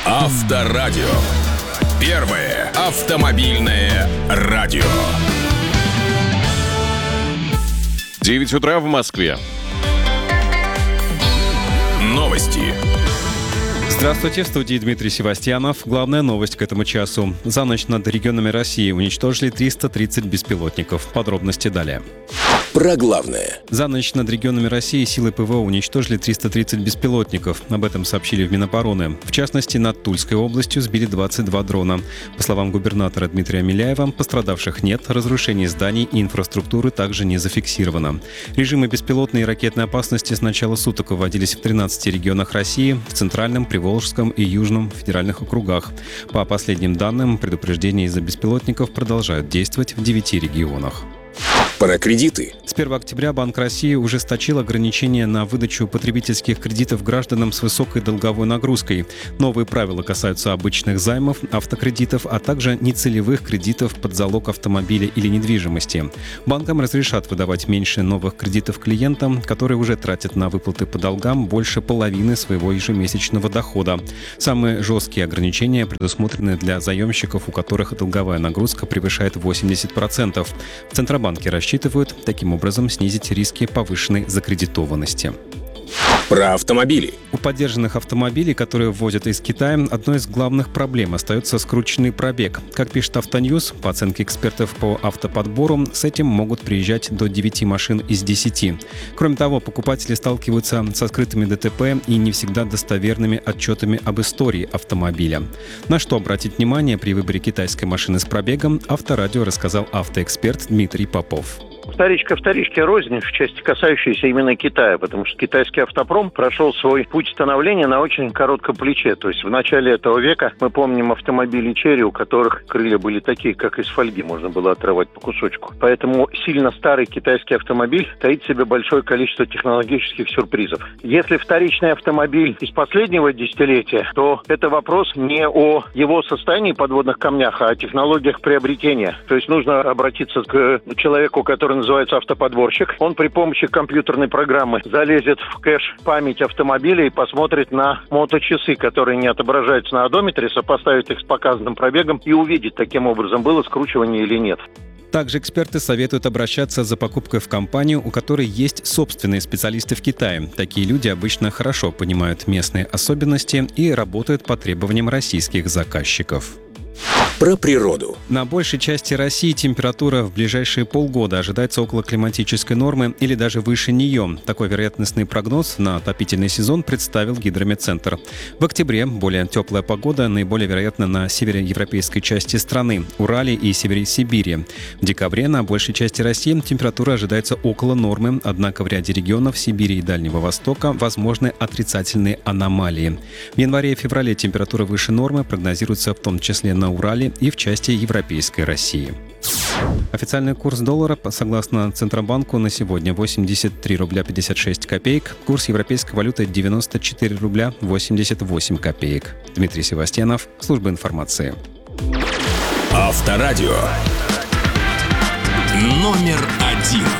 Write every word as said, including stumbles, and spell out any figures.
Авторадио. Первое автомобильное радио. девять утра в Москве. Новости. Здравствуйте, в студии Дмитрий Севастьянов. Главная новость к этому часу. За ночь над регионами России уничтожили триста тридцать беспилотников. Подробности далее. Про главное. За ночь над регионами России силы ПВО уничтожили триста тридцать беспилотников. Об этом сообщили в Минобороны. В частности, над Тульской областью сбили двадцать два дрона. По словам губернатора Дмитрия Миляева, пострадавших нет, разрушений зданий и инфраструктуры также не зафиксировано. Режимы беспилотной и ракетной опасности с начала суток вводились в тринадцати регионах России, в Центральном, Приволжском и Южном федеральных округах. По последним данным, предупреждения из-за беспилотников продолжают действовать в девяти регионах. Про кредиты. С первого октября Банк России ужесточил ограничения на выдачу потребительских кредитов гражданам с высокой долговой нагрузкой. Новые правила касаются обычных займов, автокредитов, а также нецелевых кредитов под залог автомобиля или недвижимости. Банкам разрешат выдавать меньше новых кредитов клиентам, которые уже тратят на выплаты по долгам больше половины своего ежемесячного дохода. Самые жесткие ограничения предусмотрены для заемщиков, у которых долговая нагрузка превышает восемьдесят процентов. В Центробанке рассчитывают таким образом снизить риски повышенной закредитованности. Про автомобили. У подержанных автомобилей, которые ввозят из Китая, одной из главных проблем остается скрученный пробег. Как пишет Автоньюз, по оценке экспертов по автоподбору, с этим могут приезжать до девяти машин из десяти. Кроме того, покупатели сталкиваются со скрытыми ДТП и не всегда достоверными отчетами об истории автомобиля. На что обратить внимание при выборе китайской машины с пробегом, Авторадио рассказал автоэксперт Дмитрий Попов. Вторичка вторичке рознь в части, касающейся именно Китая, потому что китайский автопром прошел свой путь становления на очень коротком плече. То есть в начале этого века мы помним автомобили Черри, у которых крылья были такие, как из фольги, можно было отрывать по кусочку. Поэтому сильно старый китайский автомобиль таит в себе большое количество технологических сюрпризов. Если вторичный автомобиль из последнего десятилетия, то это вопрос не о его состоянии подводных камнях, а о технологиях приобретения. То есть нужно обратиться к человеку, который называется автоподборщик. Он при помощи компьютерной программы залезет в кэш память автомобиля и посмотрит на моточасы, которые не отображаются на одометре, сопоставит их с показанным пробегом и увидит таким образом, было скручивание или нет. Также эксперты советуют обращаться за покупкой в компанию, у которой есть собственные специалисты в Китае. Такие люди обычно хорошо понимают местные особенности и работают по требованиям российских заказчиков. Про природу. На большей части России температура в ближайшие полгода ожидается около климатической нормы или даже выше нее. Такой вероятностный прогноз на отопительный сезон представил Гидрометцентр. В октябре более теплая погода наиболее вероятна на североевропейской части страны, Урале и севере Сибири. В декабре на большей части России температура ожидается около нормы, однако в ряде регионов Сибири и Дальнего Востока возможны отрицательные аномалии. В январе и феврале температура выше нормы прогнозируется в том числе на Урале и в части европейской России. Официальный курс доллара, согласно Центробанку, на сегодня восемьдесят три рубля пятьдесят шесть копеек. Курс европейской валюты девяносто четыре рубля восемьдесят восемь копеек. Дмитрий Севастьянов, служба информации. Авторадио. Номер один.